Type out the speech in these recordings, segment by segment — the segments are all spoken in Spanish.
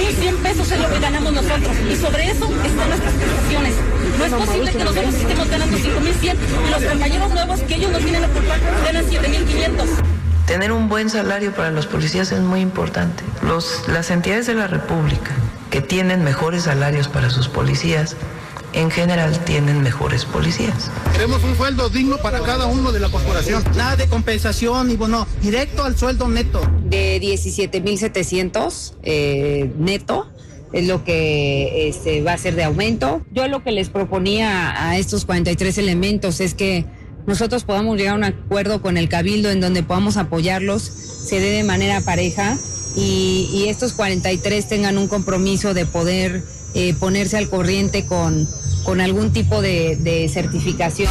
5,100 pesos es lo que ganamos nosotros, y sobre eso están nuestras prestaciones. No es posible que nosotros estemos ganando 5,100 y los compañeros nuevos, que ellos no tienen la culpa, ganan 7,500. Tener un buen salario para los policías es muy importante. Las entidades de la República que tienen mejores salarios para sus policías, en general tienen mejores policías. Queremos un sueldo digno para cada uno de la corporación. Nada de compensación y bono, directo al sueldo neto. De 17,700 neto es lo que va a ser de aumento. Yo lo que les proponía a estos 43 elementos es que nosotros podamos llegar a un acuerdo con el Cabildo en donde podamos apoyarlos, se dé de manera pareja y estos 43 tengan un compromiso de poder ponerse al corriente con algún tipo de certificación.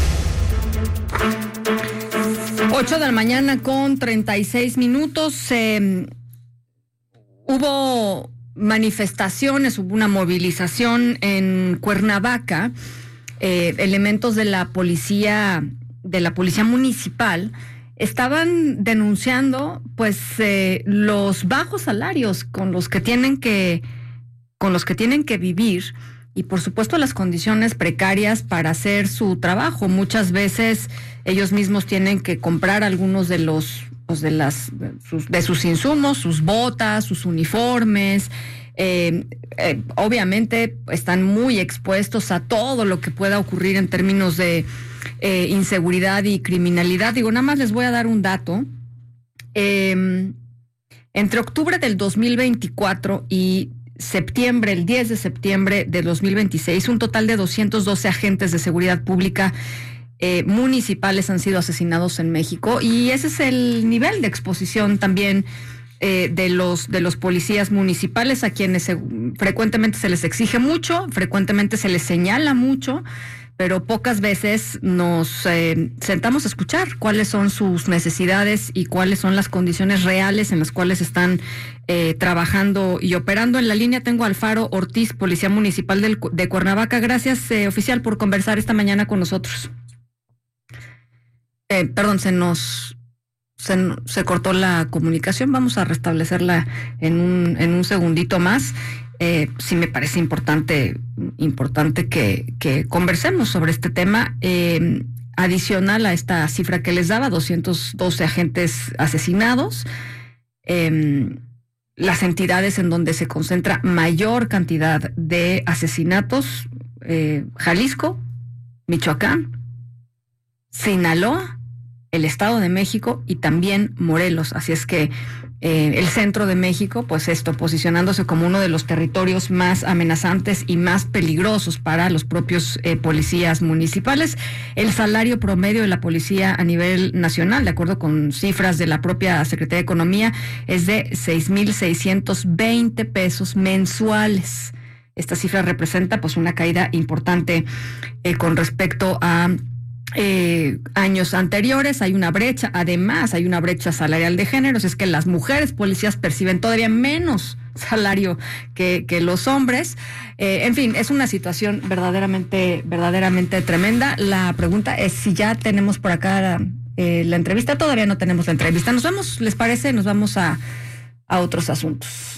8 de la mañana con 36 minutos. Hubo manifestaciones, hubo una movilización en Cuernavaca. Elementos de la policía municipal estaban denunciando pues los bajos salarios con los que tienen que vivir y por supuesto las condiciones precarias para hacer su trabajo. Muchas veces ellos mismos tienen que comprar algunos de sus insumos, sus botas, sus uniformes. Obviamente están muy expuestos a todo lo que pueda ocurrir en términos de inseguridad y criminalidad. Digo, nada más les voy a dar un dato. Entre octubre del 2024 y el 10 de septiembre de 2026, un total de 212 agentes de seguridad pública municipales han sido asesinados en México, y ese es el nivel de exposición también de los policías municipales, a quienes frecuentemente se les exige mucho, frecuentemente se les señala mucho, pero pocas veces nos sentamos a escuchar cuáles son sus necesidades y cuáles son las condiciones reales en las cuales están trabajando y operando. En la línea tengo a Alfaro Ortiz, policía municipal de Cuernavaca. Gracias, oficial, por conversar esta mañana con nosotros. Perdón, se cortó la comunicación. Vamos a restablecerla en un segundito más. Sí me parece importante que conversemos sobre este tema. Adicional a esta cifra que les daba, 212 agentes asesinados. Las entidades en donde se concentra mayor cantidad de asesinatos, Jalisco, Michoacán, Sinaloa, el Estado de México y también Morelos. Así es que el centro de México, pues posicionándose como uno de los territorios más amenazantes y más peligrosos para los propios policías municipales. El salario promedio de la policía a nivel nacional, de acuerdo con cifras de la propia Secretaría de Economía, es de 6,620 pesos mensuales. Esta cifra representa pues una caída importante con respecto a años anteriores. Hay una brecha, además hay una brecha salarial de géneros, es que las mujeres policías perciben todavía menos salario que los hombres. En fin, es una situación verdaderamente tremenda. La pregunta es si ya tenemos por acá la entrevista. Todavía no tenemos la entrevista. Nos vamos, ¿les parece? Nos vamos a otros asuntos.